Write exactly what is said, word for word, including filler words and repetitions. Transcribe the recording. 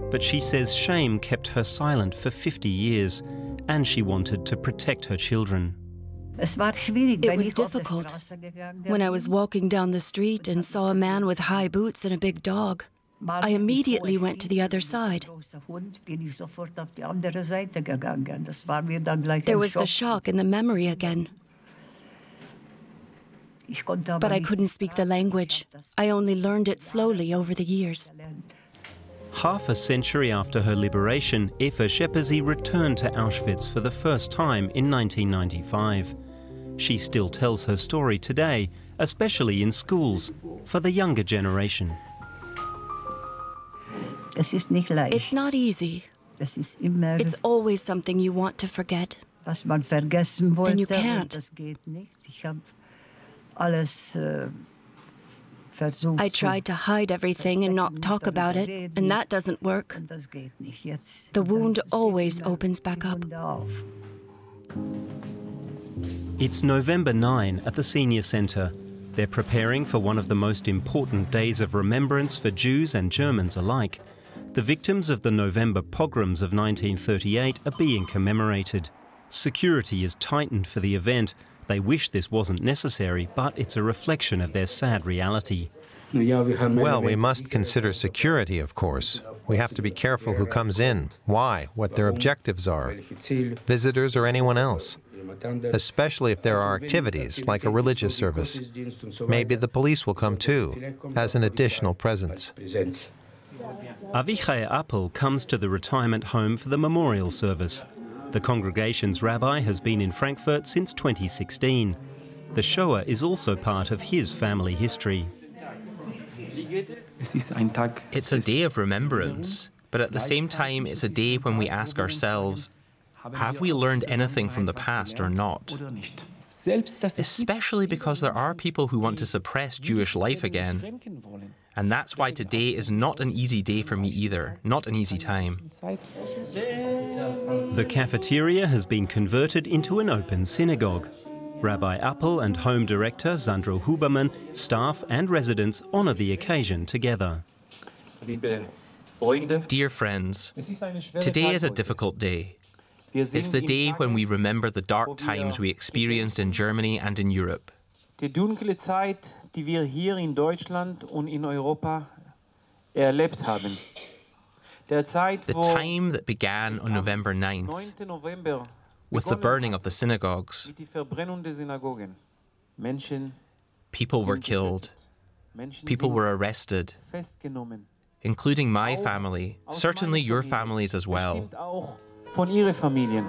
but she says shame kept her silent for fifty years, and she wanted to protect her children. It was difficult. When I was walking down the street and saw a man with high boots and a big dog, I immediately went to the other side. There was the shock and the memory again. But I couldn't speak the language. I only learned it slowly over the years. Half a century after her liberation, Eva Szepesi returned to Auschwitz for the first time in nineteen ninety-five. She still tells her story today, especially in schools, for the younger generation. It's not easy. It's always something you want to forget. And you can't. I tried to hide everything and not talk about it, and that doesn't work. The wound always opens back up. It's November ninth at the Senior Center. They're preparing for one of the most important days of remembrance for Jews and Germans alike. The victims of the November pogroms of nineteen thirty-eight are being commemorated. Security is tightened for the event. They wish this wasn't necessary, but it's a reflection of their sad reality. Well, we must consider security, of course. We have to be careful who comes in, why, what their objectives are, visitors or anyone else, especially if there are activities like a religious service. Maybe the police will come too, as an additional presence. Avichai Appel comes to the retirement home for the memorial service. The congregation's rabbi has been in Frankfurt since twenty sixteen. The Shoah is also part of his family history. It's a day of remembrance, but at the same time it's a day when we ask ourselves, have we learned anything from the past or not? Especially because there are people who want to suppress Jewish life again. And that's why today is not an easy day for me either, not an easy time. The cafeteria has been converted into an open synagogue. Rabbi Appel and Home Director Sandro Huberman, staff and residents honour the occasion together. Dear friends, today is a difficult day. It's the day when we remember the dark times we experienced in Germany and in Europe. Die dunkle Zeit, die wir hier in Deutschland und in Europa erlebt haben. The time that began on November ninth, with the burning of the synagogues. People were killed. People were arrested, including my family, certainly your families as well.